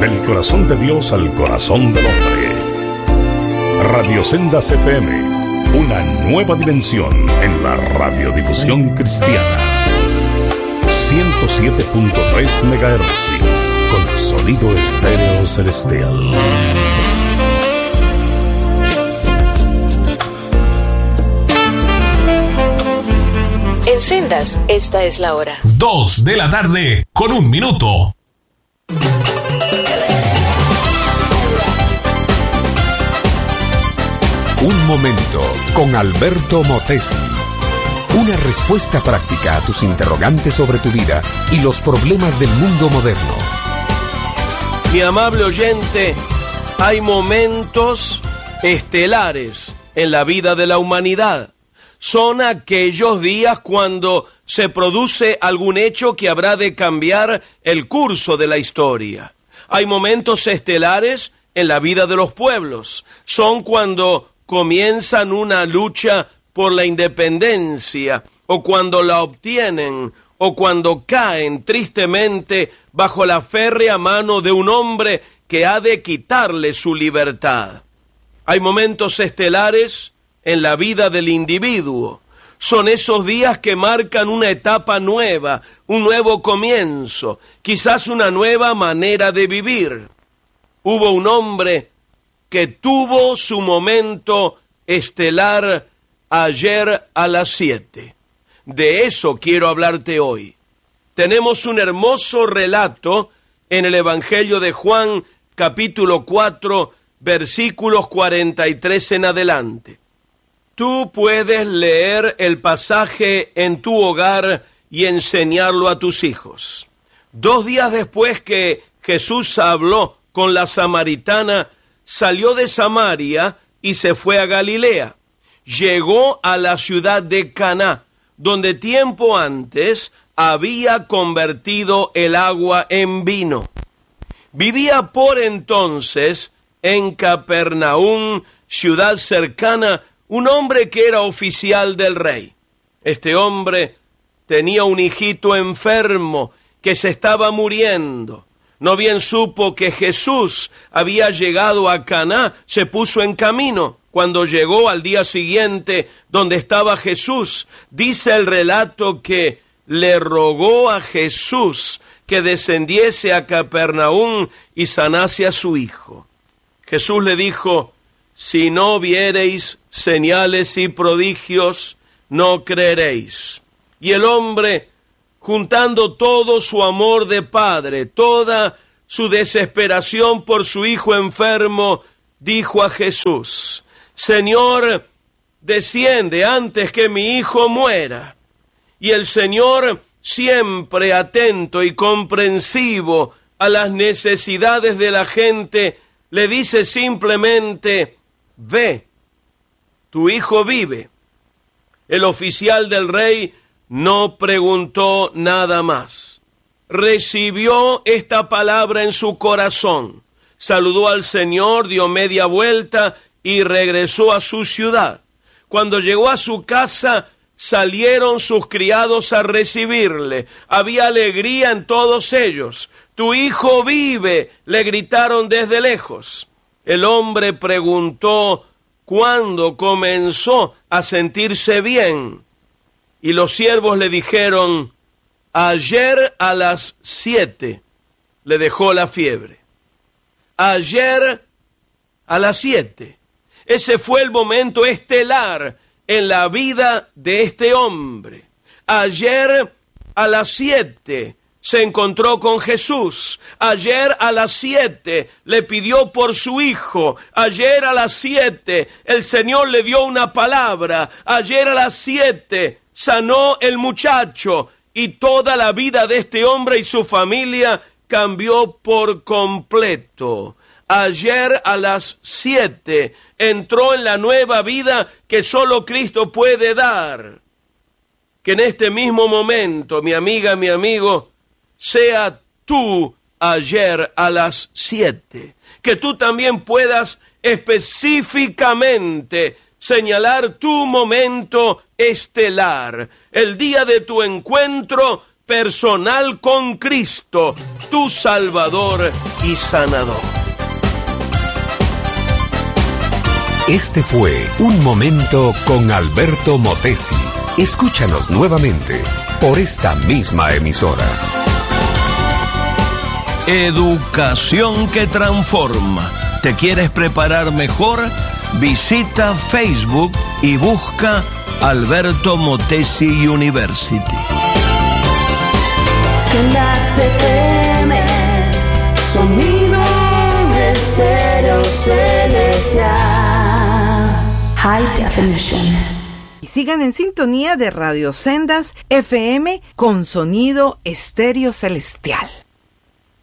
Del corazón de Dios al corazón del hombre. Radio Sendas FM, una nueva dimensión en la radiodifusión cristiana. 107.3 MHz, con sonido estéreo celestial. En Sendas, esta es la hora. 2 de la tarde, con 1 minuto. Un momento con Alberto Motesi. Una respuesta práctica a tus interrogantes sobre tu vida y los problemas del mundo moderno. Mi amable oyente, hay momentos estelares en la vida de la humanidad. Son aquellos días cuando se produce algún hecho que habrá de cambiar el curso de la historia. Hay momentos estelares en la vida de los pueblos. Son cuando comienzan una lucha por la independencia, o cuando la obtienen, o cuando caen tristemente bajo la férrea mano de un hombre que ha de quitarle su libertad. Hay momentos estelares en la vida del individuo. Son esos días que marcan una etapa nueva, un nuevo comienzo, quizás una nueva manera de vivir. Hubo un hombre que tuvo su momento estelar ayer a las 7. De eso quiero hablarte hoy. Tenemos un hermoso relato en el Evangelio de Juan, capítulo 4, versículos 43 en adelante. Tú puedes leer el pasaje en tu hogar y enseñarlo a tus hijos. 2 días después que Jesús habló con la samaritana, salió de Samaria y se fue a Galilea. Llegó a la ciudad de Caná, donde tiempo antes había convertido el agua en vino. Vivía por entonces en Capernaum, ciudad cercana, un hombre que era oficial del rey. Este hombre tenía un hijito enfermo que se estaba muriendo. No bien supo que Jesús había llegado a Caná, se puso en camino. Cuando llegó al día siguiente donde estaba Jesús, dice el relato que le rogó a Jesús que descendiese a Capernaum y sanase a su hijo. Jesús le dijo: si no viereis señales y prodigios, no creeréis. Y el hombre, juntando todo su amor de padre, toda su desesperación por su hijo enfermo, dijo a Jesús: Señor, desciende antes que mi hijo muera. Y el Señor, siempre atento y comprensivo a las necesidades de la gente, le dice simplemente: ve, tu hijo vive. El oficial del rey no preguntó nada más. Recibió esta palabra en su corazón, saludó al Señor, dio media vuelta y regresó a su ciudad. Cuando llegó a su casa, salieron sus criados a recibirle. Había alegría en todos ellos. Tu hijo vive, le gritaron desde lejos. El hombre preguntó cuándo comenzó a sentirse bien. Y los siervos le dijeron: ayer a las 7 le dejó la fiebre. Ayer a las 7. Ese fue el momento estelar en la vida de este hombre. Ayer a las 7 se encontró con Jesús. Ayer a las 7 le pidió por su hijo. Ayer a las 7 el Señor le dio una palabra. Ayer a las 7 sanó el muchacho. Y toda la vida de este hombre y su familia cambió por completo. Ayer a las 7 entró en la nueva vida que solo Cristo puede dar. Que en este mismo momento, mi amiga, mi amigo, sea tú ayer a las 7. Que tú también puedas específicamente señalar tu momento estelar, el día de tu encuentro personal con Cristo, tu Salvador y Sanador. Este fue Un Momento con Alberto Motesi. Escúchanos nuevamente por esta misma emisora. Educación que transforma. ¿Te quieres preparar mejor? Visita Facebook y busca Alberto Motesi University. Sendas FM, sonido estéreo celestial, high definition. Y sigan en sintonía de Radio Sendas FM con sonido estéreo celestial.